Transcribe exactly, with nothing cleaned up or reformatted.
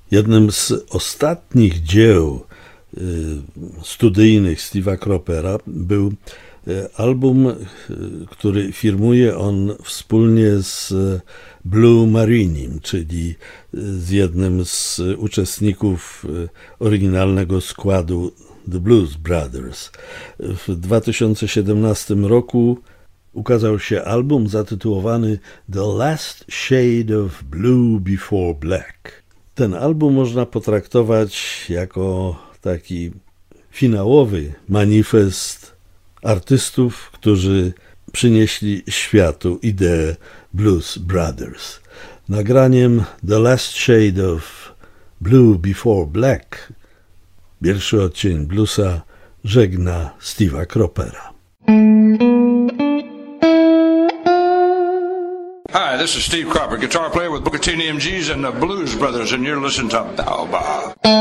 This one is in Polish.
Jednym z ostatnich dzieł studyjnych Steve'a Cropera był album, który firmuje on wspólnie z Blue Marinim, czyli z jednym z uczestników oryginalnego składu The Blues Brothers. W dwa tysiące siedemnastym roku ukazał się album zatytułowany The Last Shade of Blue Before Black. Ten album można potraktować jako taki finałowy manifest artystów, którzy przynieśli światu ideę Blues Brothers. Nagraniem The Last Shade of Blue Before Black, pierwszy odcień bluesa, żegna Steve'a Cropera. Hi, this is Steve Cropper, guitar player with Booker T and the M Gs and the Blues Brothers, and you're listening to Bow Bow.